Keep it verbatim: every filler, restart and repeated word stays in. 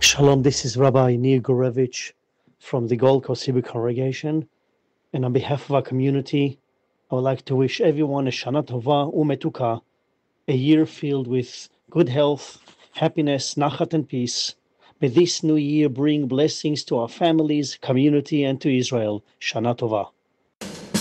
Shalom, this is Rabbi Nir Gurevich from the Gold Coast Hebrew Congregation, and on behalf of our community, I would like to wish everyone a Shana Tova Umetuka, a year filled with good health, happiness, nachat, and peace. May this new year bring blessings to our families, community, and to Israel. Shana Tova.